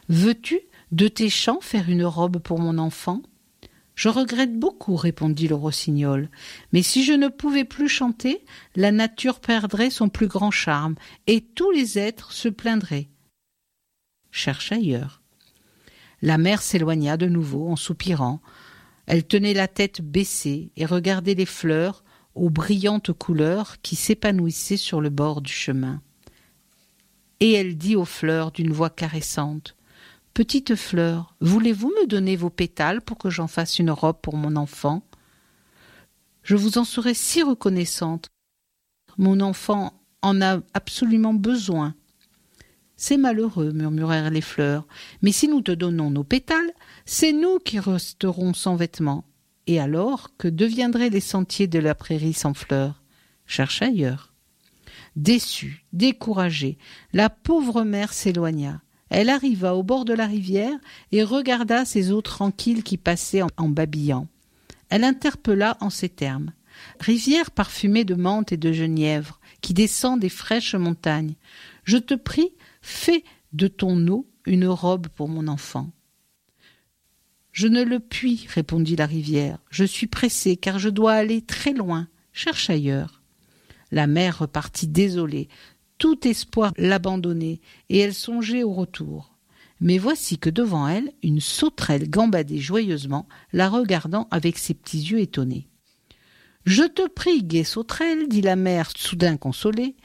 « Veux-tu, de tes chants, faire une robe pour mon enfant ?» « Je regrette beaucoup, répondit le rossignol, mais si je ne pouvais plus chanter, la nature perdrait son plus grand charme, et tous les êtres se plaindraient. Cherche ailleurs. » La mère s'éloigna de nouveau en soupirant. Elle tenait la tête baissée et regardait les fleurs aux brillantes couleurs qui s'épanouissaient sur le bord du chemin. Et elle dit aux fleurs d'une voix caressante: « Petite fleur, voulez-vous me donner vos pétales pour que j'en fasse une robe pour mon enfant ? Je vous en serai si reconnaissante. Mon enfant en a absolument besoin. » « C'est malheureux, murmurèrent les fleurs, mais si nous te donnons nos pétales, c'est nous qui resterons sans vêtements. Et alors, que deviendraient les sentiers de la prairie sans fleurs ? Cherche ailleurs. » Déçue, découragée, la pauvre mère s'éloigna. Elle arriva au bord de la rivière et regarda ces eaux tranquilles qui passaient en babillant. Elle interpella en ces termes: « Rivière parfumée de menthe et de genièvre, qui descend des fraîches montagnes, je te prie, fais de ton eau une robe pour mon enfant. » « Je ne le puis, répondit la rivière. Je suis pressée, car je dois aller très loin. Cherche ailleurs. » La mère repartit désolée. Tout espoir l'abandonnait, et elle songeait au retour. Mais voici que devant elle, une sauterelle gambadait joyeusement, la regardant avec ses petits yeux étonnés. « Je te prie, gaie sauterelle, dit la mère soudain consolée,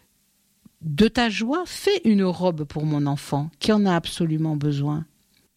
de ta joie, fais une robe pour mon enfant, qui en a absolument besoin. »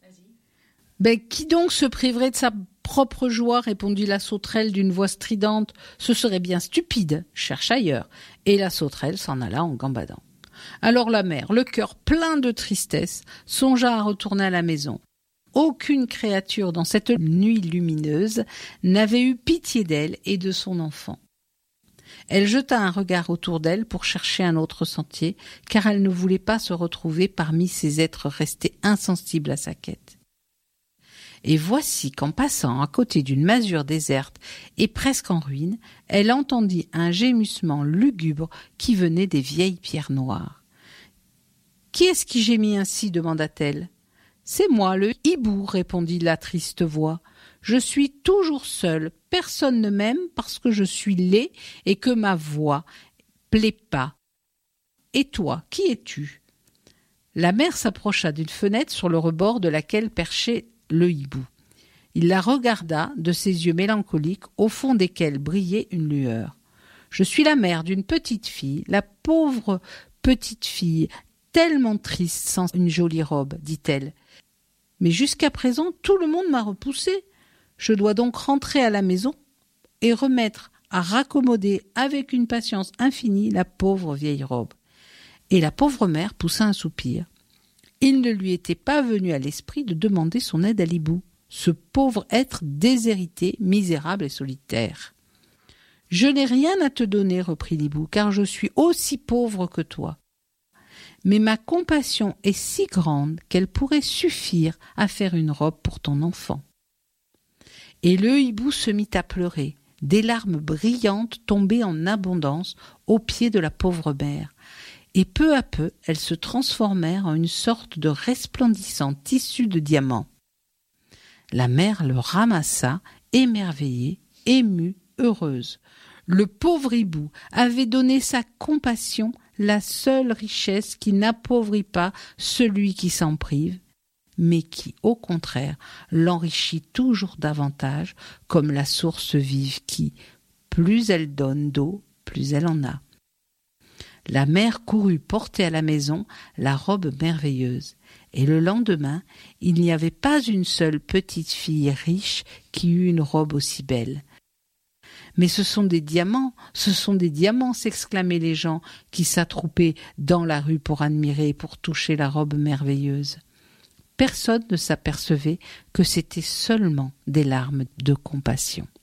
« Ben, qui donc se priverait de sa propre joie, répondit la sauterelle d'une voix stridente. Ce serait bien stupide, cherche ailleurs. Et la sauterelle s'en alla en gambadant. Alors la mère, le cœur plein de tristesse, songea à retourner à la maison. Aucune créature dans cette nuit lumineuse n'avait eu pitié d'elle et de son enfant. Elle jeta un regard autour d'elle pour chercher un autre sentier, car elle ne voulait pas se retrouver parmi ces êtres restés insensibles à sa quête. Et voici qu'en passant à côté d'une masure déserte et presque en ruine, elle entendit un gémissement lugubre qui venait des vieilles pierres noires. « Qui est-ce qui gémit ainsi ?» demanda-t-elle. « C'est moi, le hibou, répondit la triste voix. Je suis toujours seule, personne ne m'aime parce que je suis laid et que ma voix plaît pas. Et toi, qui es-tu » La mère s'approcha d'une fenêtre sur le rebord de laquelle perchait le hibou. Il la regarda de ses yeux mélancoliques au fond desquels brillait une lueur. « Je suis la mère d'une petite fille, la pauvre petite fille, tellement triste sans une jolie robe, dit-elle. Mais jusqu'à présent, tout le monde m'a repoussée. Je dois donc rentrer à la maison et remettre à raccommoder avec une patience infinie la pauvre vieille robe. » Et la pauvre mère poussa un soupir. Il ne lui était pas venu à l'esprit de demander son aide à l'hibou, ce pauvre être déshérité, misérable et solitaire. « Je n'ai rien à te donner, reprit l'hibou, car je suis aussi pauvre que toi. Mais ma compassion est si grande qu'elle pourrait suffire à faire une robe pour ton enfant. » Et le hibou se mit à pleurer. Des larmes brillantes tombaient en abondance aux pieds de la pauvre mère. Et peu à peu, elles se transformèrent en une sorte de resplendissant tissu de diamants. La mère le ramassa, émerveillée, émue, heureuse. Le pauvre hibou avait donné sa compassion, la seule richesse qui n'appauvrit pas celui qui s'en prive, mais qui, au contraire, l'enrichit toujours davantage, comme la source vive qui, plus elle donne d'eau, plus elle en a. La mère courut porter à la maison la robe merveilleuse, et le lendemain, il n'y avait pas une seule petite fille riche qui eût une robe aussi belle. « Mais ce sont des diamants, s'exclamaient les gens qui s'attroupaient dans la rue pour admirer et pour toucher la robe merveilleuse. Personne ne s'apercevait que c'était seulement des larmes de compassion.